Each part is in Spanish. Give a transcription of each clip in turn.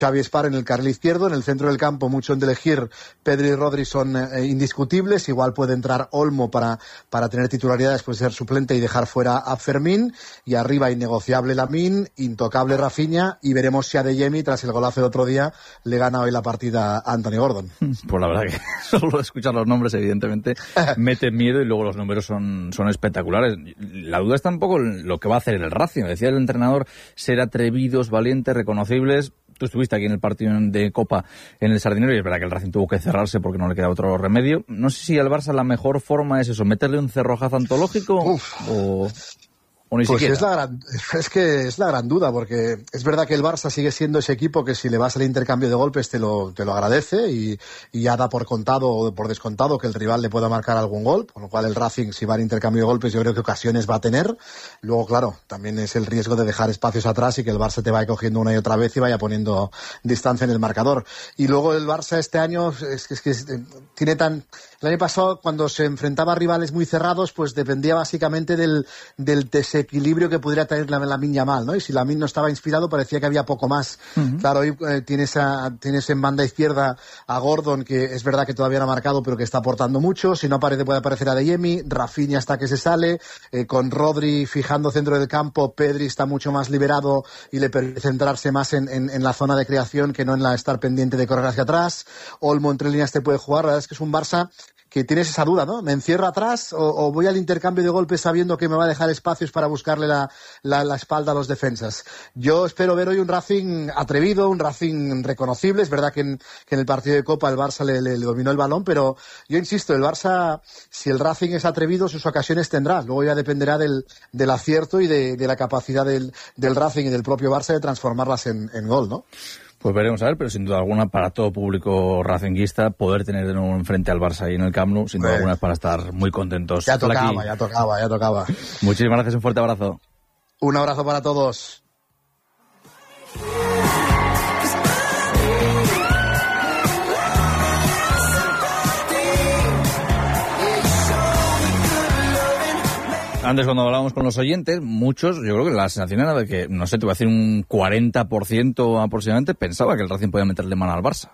Xavi Espar en el carril izquierdo, en el centro del campo mucho en de elegir. Pedri y Rodri son indiscutibles, igual puede entrar Olmo para tener titularidad después de ser suplente y dejar fuera a Fermín, y arriba innegociable Lamine, intocable Rafinha, y veremos si Adeyemi, tras el golazo del otro día, le gana hoy la partida a Anthony Gordon. Pues la verdad que solo escuchar los nombres evidentemente mete miedo, y luego los números son espectaculares. La duda está un poco en lo que va a hacer el Racing. Decía el entrenador, ser atrevidos, valientes, reconocibles. Tú estuviste aquí en el partido de Copa en el Sardinero y es verdad que el Racing tuvo que cerrarse porque no le queda otro remedio. No sé si al Barça la mejor forma es eso, meterle un cerrojazo antológico o ni pues siquiera. Es la gran duda, porque es verdad que el Barça sigue siendo ese equipo que si le vas al intercambio de golpes te lo agradece y ya da por contado o por descontado que el rival le pueda marcar algún gol, con lo cual el Racing, si va al intercambio de golpes, yo creo que ocasiones va a tener. Luego, claro, también es el riesgo de dejar espacios atrás y que el Barça te vaya cogiendo una y otra vez y vaya poniendo distancia en el marcador. Y luego el Barça este año tiene tan... El año pasado, cuando se enfrentaba a rivales muy cerrados, pues dependía básicamente del desequilibrio que pudiera tener Lamine Yamal, ¿no? Y si Lamine no estaba inspirado, parecía que había poco más. Uh-huh. Claro, hoy tienes en banda izquierda a Gordon, que es verdad que todavía no ha marcado, pero que está aportando mucho. Si no aparece, puede aparecer Adeyemi. Rafinha hasta que se sale. Con Rodri fijando centro del campo, Pedri está mucho más liberado y le permite centrarse más en la zona de creación que no en la estar pendiente de correr hacia atrás. Olmo entre líneas te puede jugar. La verdad es que es un Barça que tienes esa duda, ¿no? ¿Me encierro atrás o voy al intercambio de golpes sabiendo que me va a dejar espacios para buscarle la espalda a los defensas? Yo espero ver hoy un Racing atrevido, un Racing reconocible. Es verdad que en el partido de Copa el Barça le dominó el balón, pero yo insisto, el Barça, si el Racing es atrevido, sus ocasiones tendrá. Luego ya dependerá del acierto y de la capacidad del Racing y del propio Barça de transformarlas en gol, ¿no? Pues veremos a ver, pero sin duda alguna para todo público racinguista poder tener de nuevo enfrente al Barça ahí en el Camp Nou, sin duda alguna es para estar muy contentos. Ya tocaba. Muchísimas gracias, un fuerte abrazo. Un abrazo para todos. Antes, cuando hablábamos con los oyentes, muchos, yo creo que la sensación era de que, no sé, te voy a decir un 40% aproximadamente, pensaba que el Racing podía meterle mano al Barça.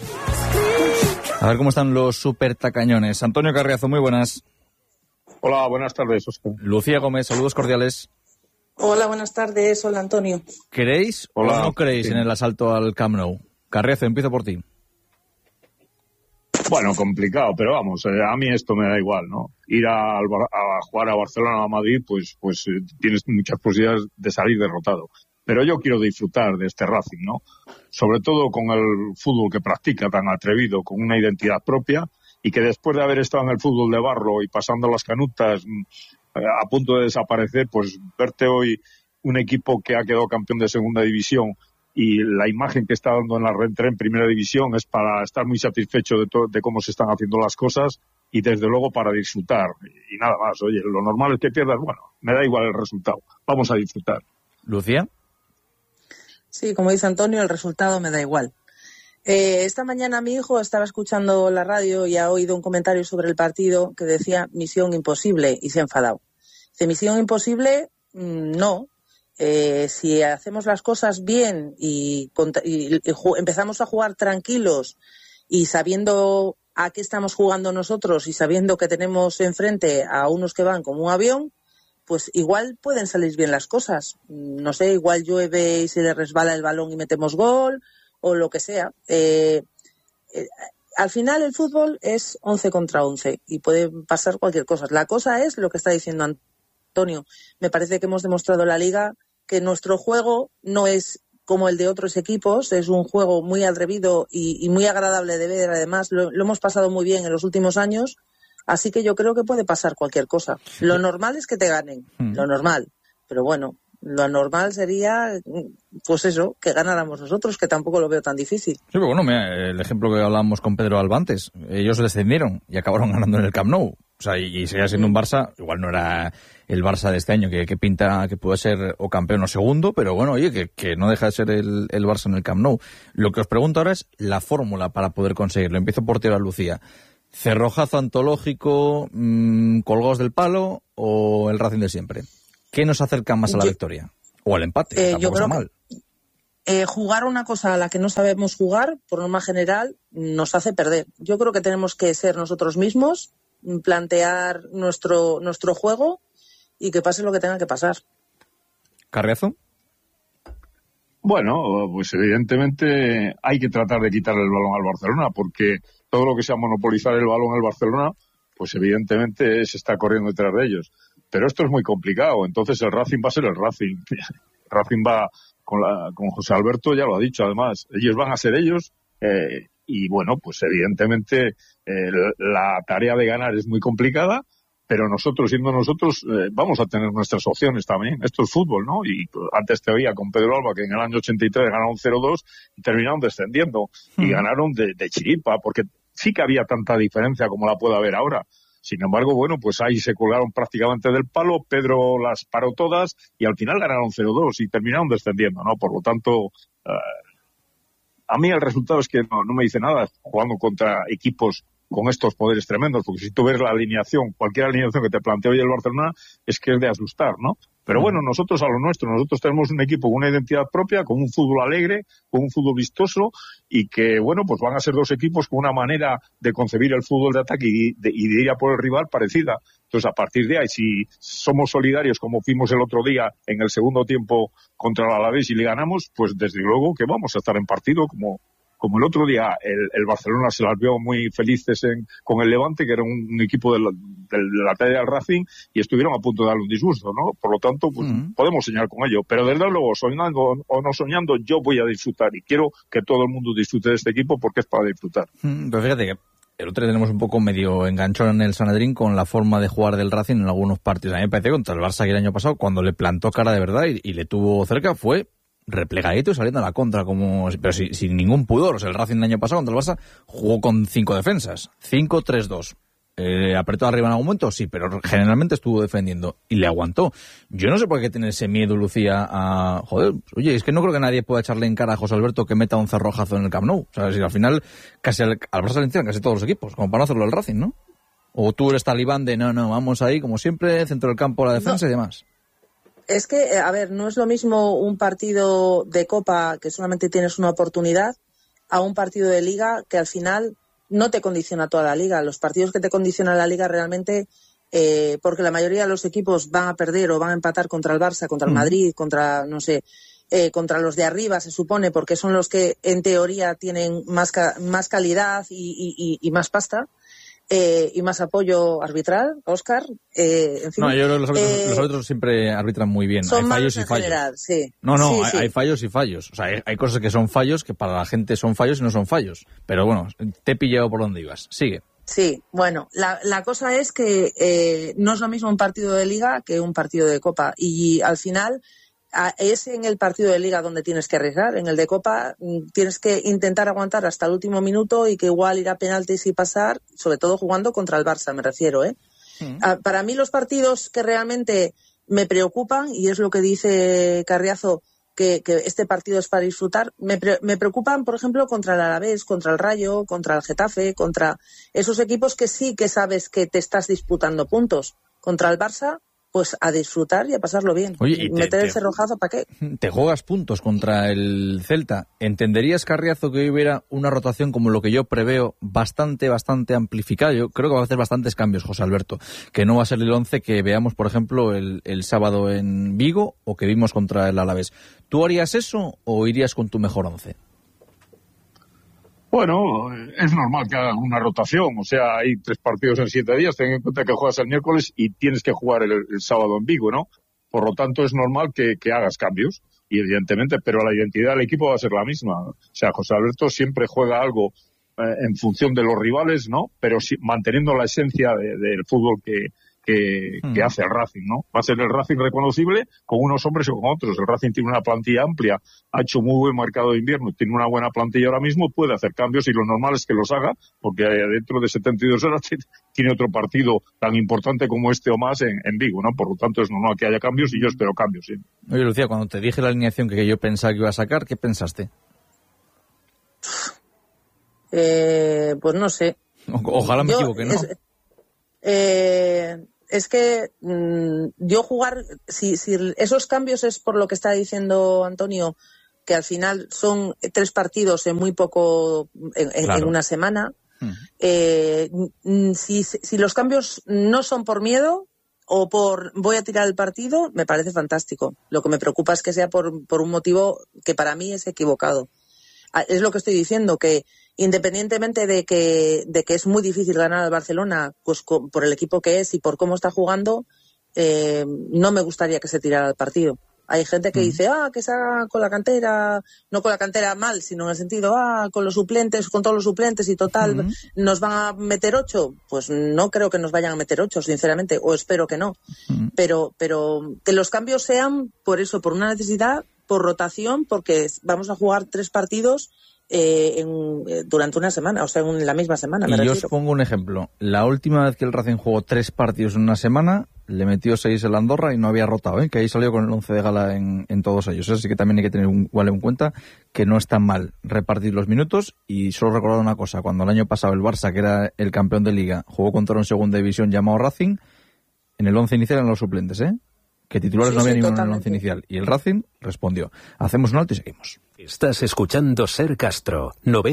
A ver cómo están los super tacañones. Antonio Carriazo, muy buenas. Hola, buenas tardes, Óscar. Lucía Gómez, saludos cordiales. Hola, buenas tardes, hola Antonio. ¿Creéis o no creéis en el asalto al Camp Nou? Carriazo, empiezo por ti. Bueno, complicado, pero vamos, a mí esto me da igual, ¿no? Ir a jugar a Barcelona o a Madrid, pues tienes muchas posibilidades de salir derrotado. Pero yo quiero disfrutar de este Racing, ¿no? Sobre todo con el fútbol que practica tan atrevido, con una identidad propia, y que después de haber estado en el fútbol de barro y pasando las canutas a punto de desaparecer, pues verte hoy un equipo que ha quedado campeón de segunda división y la imagen que está dando en la reentrée en primera división es para estar muy satisfecho de cómo se están haciendo las cosas y desde luego para disfrutar y nada más. Oye, lo normal es que pierdas, bueno, me da igual el resultado, vamos a disfrutar. ¿Lucía? Sí, como dice Antonio, el resultado me da igual. Esta mañana mi hijo estaba escuchando la radio y ha oído un comentario sobre el partido que decía misión imposible y se ha enfadado. Dice, misión imposible, no. Si hacemos las cosas bien y empezamos a jugar tranquilos y sabiendo a qué estamos jugando nosotros y sabiendo que tenemos enfrente a unos que van como un avión, pues igual pueden salir bien las cosas. No sé, igual llueve y se le resbala el balón y metemos gol o lo que sea. Al final el fútbol es 11 contra 11 y puede pasar cualquier cosa. La cosa es lo que está diciendo Antonio. Me parece que hemos demostrado en la Liga que nuestro juego no es como el de otros equipos, es un juego muy atrevido y muy agradable de ver. Además, lo hemos pasado muy bien en los últimos años, así que yo creo que puede pasar cualquier cosa. Lo normal es que te ganen, lo normal, pero bueno, lo normal sería, pues eso, que ganáramos nosotros, que tampoco lo veo tan difícil. Sí, pero bueno, mira, el ejemplo que hablábamos con Pedro Alba antes, ellos descendieron y acabaron ganando en el Camp Nou. O sea, y seguía siendo un Barça, igual no era el Barça de este año, que pinta que puede ser o campeón o segundo, pero bueno, oye, que no deja de ser el Barça en el Camp Nou. Lo que os pregunto ahora es la fórmula para poder conseguirlo. Empiezo por ti ahora, Lucía. ¿Cerrojazo antológico, colgados del palo o el Racing de siempre? ¿Qué nos acerca más a la victoria? O al empate, tampoco está mal. jugar una cosa a la que no sabemos jugar, por norma general, nos hace perder. Yo creo que tenemos que ser nosotros mismos, plantear nuestro juego y que pase lo que tenga que pasar. ¿Carriazo? Bueno, pues evidentemente hay que tratar de quitarle el balón al Barcelona, porque todo lo que sea monopolizar el balón al Barcelona, pues evidentemente se está corriendo detrás de ellos. Pero esto es muy complicado, entonces el Racing va a ser el Racing. El Racing va con José Alberto, ya lo ha dicho, además, ellos van a ser ellos, y bueno, pues evidentemente la tarea de ganar es muy complicada, pero nosotros, siendo nosotros, vamos a tener nuestras opciones también. Esto es fútbol, ¿no? Y antes te veía con Pedro Alba, que en el año 83 ganaron 0-2 y terminaron descendiendo. Y ganaron de chiripa, porque sí que había tanta diferencia como la puede haber ahora. Sin embargo, bueno, pues ahí se colgaron prácticamente del palo, Pedro las paró todas y al final ganaron 0-2 y terminaron descendiendo, ¿no? Por lo tanto, a mí el resultado es que no me dice nada jugando contra equipos con estos poderes tremendos, porque si tú ves la alineación, cualquier alineación que te plantea hoy el Barcelona, es que es de asustar, ¿no? Pero bueno, nosotros a lo nuestro, nosotros tenemos un equipo con una identidad propia, con un fútbol alegre, con un fútbol vistoso, y que, bueno, pues van a ser dos equipos con una manera de concebir el fútbol de ataque y de ir a por el rival parecida. Entonces, a partir de ahí, si somos solidarios como fuimos el otro día en el segundo tiempo contra el Alavés y le ganamos, pues desde luego que vamos a estar en partido como el otro día el Barcelona se las vio muy felices con el Levante, que era un equipo de la talla del Racing, y estuvieron a punto de darle un disgusto, ¿no? Por lo tanto, pues podemos soñar con ello. Pero desde luego, soñando o no soñando, yo voy a disfrutar y quiero que todo el mundo disfrute de este equipo porque es para disfrutar. Pero fíjate que el otro día tenemos un poco medio enganchón en el Sanedrín con la forma de jugar del Racing en algunos partidos. A mí me parece que contra el Barça que el año pasado, cuando le plantó cara de verdad y le tuvo cerca, fue replegadito y saliendo a la contra, pero sin ningún pudor. O sea, el Racing el año pasado contra el Barça jugó con 5 defensas, 5-3-2. ¿Apretó arriba en algún momento? Sí, pero generalmente estuvo defendiendo y le aguantó. Yo no sé por qué tiene ese miedo, Lucía, a... Joder, oye, es que no creo que nadie pueda echarle en cara a José Alberto que meta un cerrojazo en el Camp Nou. O sea, si al final casi al Barça le entienden casi todos los equipos, como para no hacerlo el Racing, ¿no? O tú eres talibán de no, vamos ahí, como siempre, centro del campo, la defensa y demás. Es que, a ver, no es lo mismo un partido de Copa que solamente tienes una oportunidad a un partido de Liga que al final no te condiciona toda la Liga. Los partidos que te condicionan la Liga realmente, porque la mayoría de los equipos van a perder o van a empatar contra el Barça, contra el Madrid, contra, no sé, contra los de arriba, se supone, porque son los que en teoría tienen más calidad y más pasta. Y más apoyo arbitral, Óscar. En fin, no, yo creo que los árbitros siempre arbitran muy bien. Son hay fallos y en fallos. General, sí. No, sí, hay fallos y fallos. O sea, hay cosas que son fallos que para la gente son fallos y no son fallos. Pero bueno, te he pillado por donde ibas. Sigue. Sí, bueno, la cosa es que no es lo mismo un partido de Liga que un partido de Copa. Y al final es en el partido de Liga donde tienes que arriesgar. En el de Copa tienes que intentar aguantar hasta el último minuto y que igual ir a penaltis y pasar, sobre todo jugando contra el Barça, me refiero, ¿eh? Para mí los partidos que realmente me preocupan, y es lo que dice Carriazo, que este partido es para disfrutar, me preocupan, por ejemplo, contra el Alavés, contra el Rayo, contra el Getafe, contra esos equipos que sí que sabes que te estás disputando puntos. Contra el Barça, pues a disfrutar y a pasarlo bien. Oye, y meter el cerrojazo, ¿para qué? Te juegas puntos contra el Celta. ¿Entenderías, Carriazo, que hoy hubiera una rotación como lo que yo preveo bastante amplificada? Yo creo que va a hacer bastantes cambios, José Alberto. Que no va a ser el 11 que veamos, por ejemplo, el sábado en Vigo o que vimos contra el Alavés. ¿Tú harías eso o irías con tu mejor 11? Bueno, es normal que hagan una rotación, o sea, hay 3 partidos en 7 días, ten en cuenta que juegas el miércoles y tienes que jugar el sábado en Vigo, ¿no? Por lo tanto, es normal que hagas cambios, y evidentemente, pero la identidad del equipo va a ser la misma. O sea, José Alberto siempre juega algo en función de los rivales, ¿no? Pero manteniendo la esencia del fútbol que hace el Racing, ¿no? Va a ser el Racing reconocible con unos hombres o con otros. El Racing tiene una plantilla amplia, ha hecho muy buen mercado de invierno, tiene una buena plantilla ahora mismo, puede hacer cambios y lo normal es que los haga, porque dentro de 72 horas tiene otro partido tan importante como este o más en Vigo, ¿no? Por lo tanto es normal que haya cambios y yo espero cambios, sí. Oye, Lucía, cuando te dije la alineación que yo pensaba que iba a sacar, ¿qué pensaste? Pues no sé. Ojalá me equivoque, ¿no? Es que yo jugar, si esos cambios es por lo que está diciendo Antonio, que al final son 3 partidos en muy poco, en una semana. Si los cambios no son por miedo o por voy a tirar el partido, me parece fantástico. Lo que me preocupa es que sea por un motivo que para mí es equivocado. Es lo que estoy diciendo, que independientemente de que es muy difícil ganar al Barcelona, pues por el equipo que es y por cómo está jugando, no me gustaría que se tirara el partido. Hay gente que dice, que sea con la cantera, no con la cantera mal, sino en el sentido, con los suplentes, con todos los suplentes y total, ¿nos van a meter 8? Pues no creo que nos vayan a meter 8, sinceramente, o espero que no. Pero que los cambios sean por eso, por una necesidad, por rotación, porque vamos a jugar 3 partidos durante una semana, o sea, en la misma semana. Y yo os pongo un ejemplo. La última vez que el Racing jugó 3 partidos en una semana, le metió 6 el Andorra y no había rotado, que ahí salió con el 11 de gala en todos ellos. Así que también hay que tener en cuenta que no es tan mal repartir los minutos. Y solo recordar una cosa, cuando el año pasado el Barça, que era el campeón de Liga, jugó contra un segunda división llamado Racing, en el 11 inicial eran los suplentes, que titulares no había ninguno en el 11 inicial. Y el Racing respondió. Hacemos un alto y seguimos. Estás escuchando Ser Castro,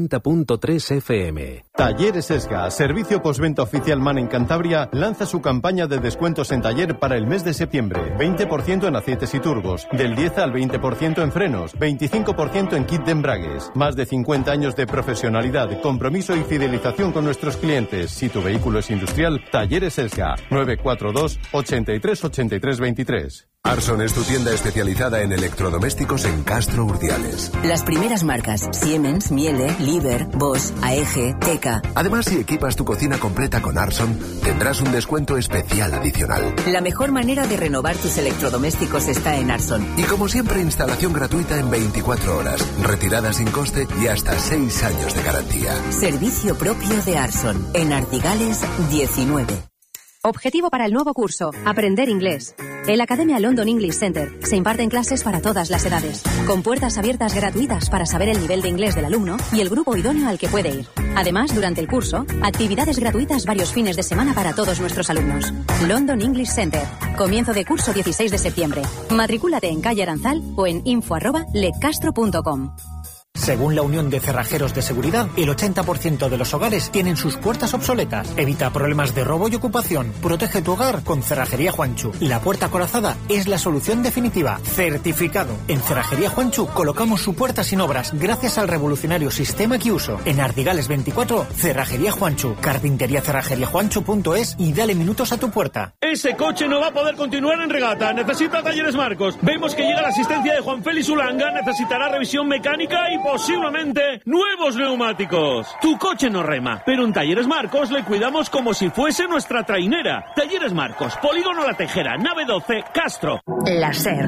90.3 FM. Talleres Esga, servicio postventa oficial MAN en Cantabria, lanza su campaña de descuentos en taller para el mes de septiembre. 20% en aceites y turbos, del 10 al 20% en frenos, 25% en kit de embragues. Más de 50 años de profesionalidad, compromiso y fidelización con nuestros clientes. Si tu vehículo es industrial, Talleres Esga, 942 83 83 23. Arson es tu tienda especializada en electrodomésticos en Castro Urdiales. Las primeras marcas: Siemens, Miele, Liebherr, Bosch, AEG, Teka. Además, si equipas tu cocina completa con Arson, tendrás un descuento especial adicional. La mejor manera de renovar tus electrodomésticos está en Arson. Y como siempre, instalación gratuita en 24 horas, retirada sin coste y hasta 6 años de garantía. Servicio propio de Arson, en Artigales 19. Objetivo para el nuevo curso: aprender inglés. En la Academia London English Center se imparten clases para todas las edades, con puertas abiertas gratuitas para saber el nivel de inglés del alumno y el grupo idóneo al que puede ir. Además, durante el curso, actividades gratuitas varios fines de semana para todos nuestros alumnos. London English Center. Comienzo de curso 16 de septiembre. Matricúlate en calle Aranzal o en info@lecastro.com. Según la Unión de Cerrajeros de Seguridad, el 80% de los hogares tienen sus puertas obsoletas. Evita problemas de robo y ocupación. Protege tu hogar con Cerrajería Juanchu. La puerta corazada es la solución definitiva. Certificado. En Cerrajería Juanchu colocamos su puerta sin obras gracias al revolucionario sistema que uso. En Ardigales 24, Cerrajería Juanchu. Carpintería cerrajeriajuanchu.es y dale minutos a tu puerta. Ese coche no va a poder continuar en regata. Necesita Talleres Marcos. Vemos que llega la asistencia de Juan Félix Ulanga. Necesitará revisión mecánica y posiblemente nuevos neumáticos. Tu coche no rema, pero en Talleres Marcos le cuidamos como si fuese nuestra trainera. Talleres Marcos, Polígono La Tejera, nave 12, Castro. La SER.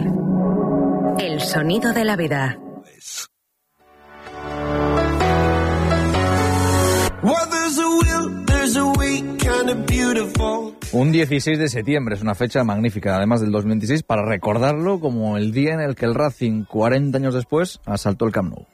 El sonido de la vida. Un 16 de septiembre es una fecha magnífica, además del 2026, para recordarlo como el día en el que el Racing, 40 años después, asaltó el Camp Nou.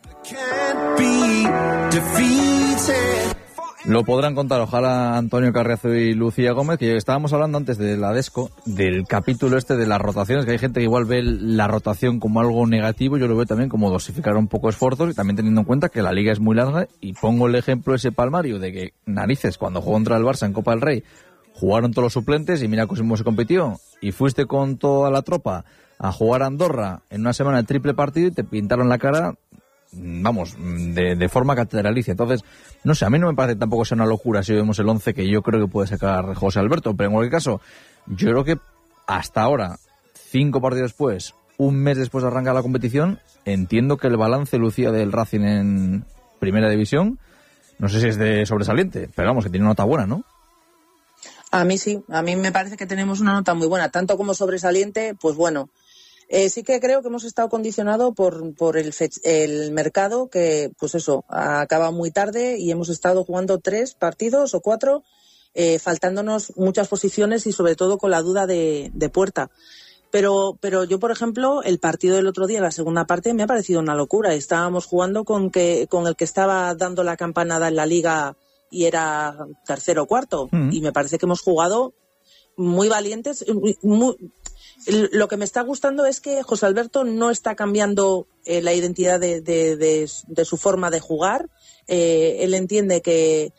Lo podrán contar, ojalá, Antonio Carriazo y Lucía Gómez, que estábamos hablando antes de la Desco, del capítulo de las rotaciones, que hay gente que igual ve la rotación como algo negativo. Yo lo veo también como dosificar un poco esfuerzos y también teniendo en cuenta que la liga es muy larga. Y pongo el ejemplo ese palmario de que narices, cuando jugó contra el Barça en Copa del Rey, jugaron todos los suplentes y mira cómo se compitió. Y fuiste con toda la tropa a jugar a Andorra en una semana el triple partido y te pintaron la cara, vamos, de forma catedralicia. Entonces, no sé, a mí no me parece tampoco sea una locura si vemos el 11 que yo creo que puede sacar José Alberto, pero en cualquier caso, yo creo que hasta ahora, 5 partidos después, un mes después de arrancar la competición, entiendo que el balance, Lucía, del Racing en Primera División, no sé si es de sobresaliente, pero vamos, que tiene una nota buena, ¿no? A mí sí, a mí me parece que tenemos una nota muy buena, tanto como sobresaliente, pues bueno. Sí que creo que hemos estado condicionados por el mercado, que pues eso, acaba muy tarde y hemos estado jugando 3 partidos o 4, faltándonos muchas posiciones y sobre todo con la duda de Puerta. Pero yo, por ejemplo, el partido del otro día, la segunda parte, me ha parecido una locura. Estábamos jugando con el que estaba dando la campanada en la liga y era tercero o cuarto. Y me parece que hemos jugado muy valientes. Lo que me está gustando es que José Alberto no está cambiando la identidad de su forma de jugar. Él entiende que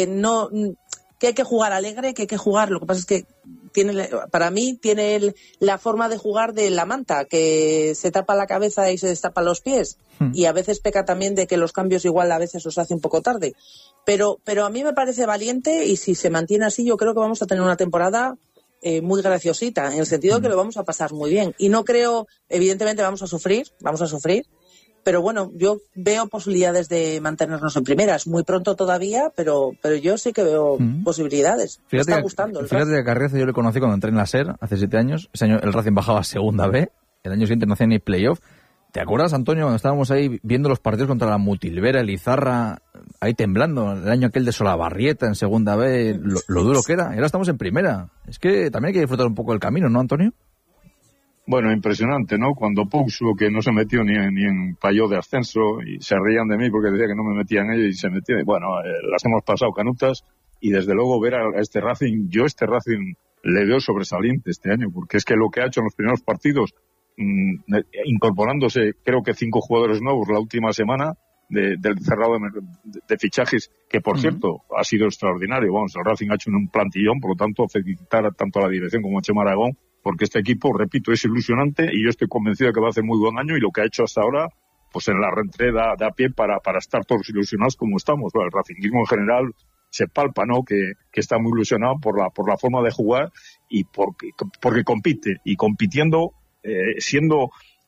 hay que jugar alegre, que hay que jugar. Lo que pasa es que para mí tiene la forma de jugar de la manta, que se tapa la cabeza y se destapa los pies. Y a veces peca también de que los cambios igual a veces los hace un poco tarde. Pero a mí me parece valiente, y si se mantiene así yo creo que vamos a tener una temporada muy graciosita, en el sentido de que lo vamos a pasar muy bien. Y no creo, evidentemente vamos a sufrir, pero bueno, yo veo posibilidades de mantenernos en primera. Es muy pronto todavía, pero yo sí que veo posibilidades. Me está gustando. Fíjate que a Carriazo yo le conocí cuando entré en la SER hace 7 años. Ese año el Racing bajaba a segunda B, el año siguiente no hacía ni playoff. ¿Te acuerdas, Antonio, cuando estábamos ahí viendo los partidos contra la Mutilvera, el Izarra, ahí temblando, el año aquel de Solabarrieta en segunda B, lo duro que era? Y ahora estamos en primera. Es que también hay que disfrutar un poco del camino, ¿no, Antonio? Bueno, impresionante, ¿no? Cuando puso que no se metió ni en payó de ascenso, y se reían de mí porque decía que no me metía en ello y se metía. Bueno, las hemos pasado canutas, y desde luego ver a este Racing, este Racing le veo sobresaliente este año, porque es que lo que ha hecho en los primeros partidos, incorporándose creo que 5 jugadores nuevos la última semana del cerrado de fichajes, que por cierto ha sido extraordinario. Vamos, el Racing ha hecho un plantillón, por lo tanto felicitar tanto a la dirección como a Chema Aragón, porque este equipo, repito, es ilusionante, y yo estoy convencido de que va a hacer muy buen año, y lo que ha hecho hasta ahora, pues en la reentrada da pie para estar todos ilusionados como estamos. Bueno, el racinguismo en general se palpa, ¿no? Que está muy ilusionado por la forma de jugar, y porque compite, y compitiendo, siendo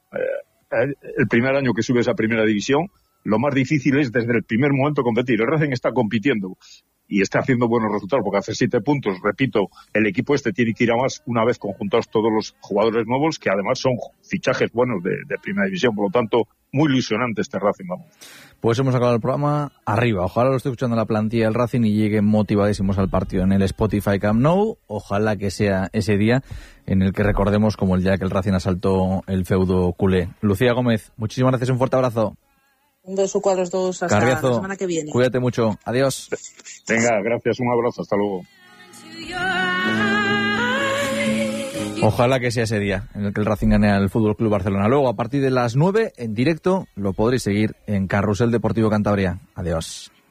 el primer año que subes a primera división, lo más difícil es desde el primer momento competir. El Racing está compitiendo y está haciendo buenos resultados, porque hace 7 puntos, repito, el equipo tiene que ir a más una vez conjuntados todos los jugadores nuevos, que además son fichajes buenos de primera división. Por lo tanto, muy ilusionante este Racing, vamos. Pues hemos acabado el programa arriba. Ojalá lo esté escuchando la plantilla del Racing y lleguen motivadísimos al partido en el Spotify Camp Nou. Ojalá que sea ese día en el que recordemos como el día que el Racing asaltó el feudo culé. Lucía Gómez, muchísimas gracias, un fuerte abrazo. Un beso a los dos, hasta Carriazo, la semana que viene. Cuídate mucho, adiós. Venga, gracias, un abrazo, hasta luego. Ojalá que sea ese día en el que el Racing gane al Fútbol Club Barcelona. Luego, a partir de las 9, en directo, lo podréis seguir en Carrusel Deportivo Cantabria. Adiós.